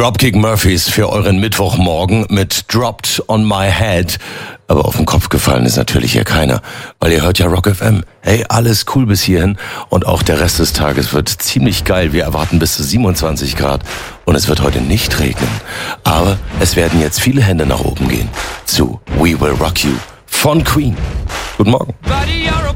Dropkick Murphys für euren Mittwochmorgen mit Dropped on My Head. Aber auf den Kopf gefallen ist natürlich hier keiner, weil ihr hört ja Rock FM. Hey, alles cool bis hierhin und auch der Rest des Tages wird ziemlich geil. Wir erwarten bis zu 27 Grad und es wird heute nicht regnen. Aber es werden jetzt viele Hände nach oben gehen zu We Will Rock You von Queen. Guten Morgen.